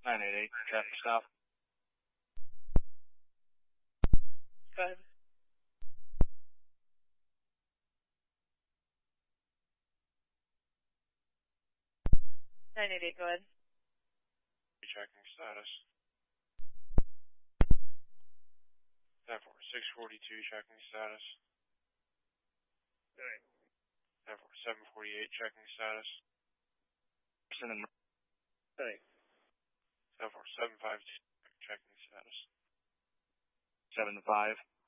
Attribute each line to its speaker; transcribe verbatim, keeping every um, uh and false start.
Speaker 1: nine eight eight, traffic stop.
Speaker 2: Go ahead. nine eight eight, go ahead.
Speaker 1: Checking status. ten four, six forty-two, checking status.
Speaker 3: Alright.
Speaker 1: ten four, seven forty-eight, checking status.
Speaker 3: Alright.
Speaker 1: ten four, seven five two, checking status.
Speaker 4: seven to five.